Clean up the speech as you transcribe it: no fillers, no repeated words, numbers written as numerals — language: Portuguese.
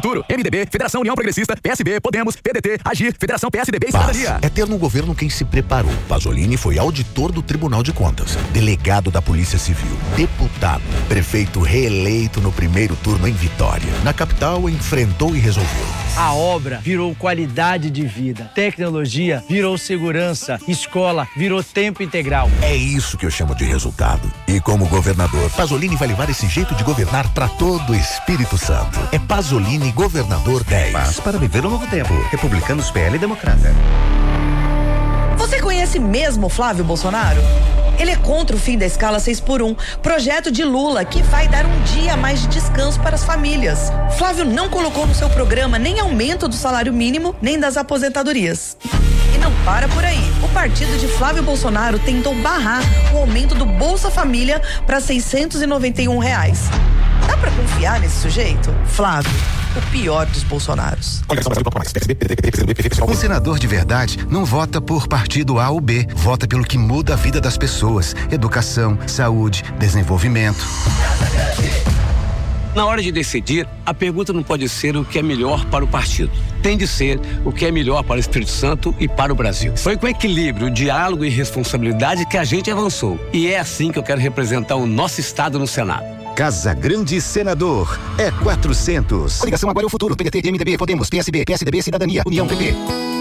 futuro. MDB, Federação União Progressista, PSB, Podemos, PDT, Agir, Federação PSDB e Cidadania. É ter no governo quem se preparou. Pasolini foi auditor do Tribunal de Contas, delegado da Polícia Civil, deputado, prefeito reeleito no primeiro turno em Vitória. Na capital, enfrentou e resolveu. A obra virou qualidade de vida, tecnologia virou segurança, escola virou tempo integral. É isso que eu chamo de resultado. E como governador, Pasolini vai levar esse jeito de governar para todo o Espírito Santo. É Pasolini Governador 10. Paz para viver um novo tempo. Republicanos, PL e Democrata. Você conhece mesmo Flávio Bolsonaro? Ele é contra o fim da escala 6x1, projeto de Lula que vai dar um dia a mais de descanso para as famílias. Flávio não colocou no seu programa nem aumento do salário mínimo, nem das aposentadorias. E não para por aí. O partido de Flávio Bolsonaro tentou barrar o aumento do Bolsa Família para R$691. Dá pra confiar nesse sujeito? Flávio, o pior dos Bolsonaros. Um senador de verdade não vota por partido A ou B, vota pelo que muda a vida das pessoas. Educação, saúde, desenvolvimento. Na hora de decidir, a pergunta não pode ser o que é melhor para o partido. Tem de ser o que é melhor para o Espírito Santo e para o Brasil. Foi com equilíbrio, diálogo e responsabilidade que a gente avançou. E é assim que eu quero representar o nosso estado no Senado. Casa Grande Senador é 400. Coligação Agora é o Futuro. PDT, MDB, Podemos, PSB, PSDB, Cidadania, União, PP.